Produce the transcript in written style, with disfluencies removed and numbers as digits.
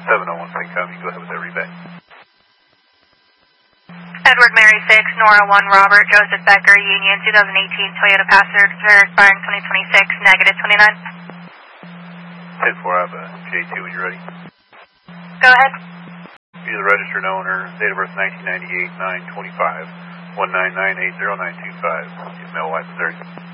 7016 com. You go ahead with that rebate. Edward Mary 6, Nora 1, Robert, Joseph Becker, Union, 2018 Toyota Passenger, expiring 2026, negative 29. 10-4, I have a J2 when you're ready. Go ahead. You're the registered owner, date of birth 1998, 9/25, 19980 925. Mail, wife, 30.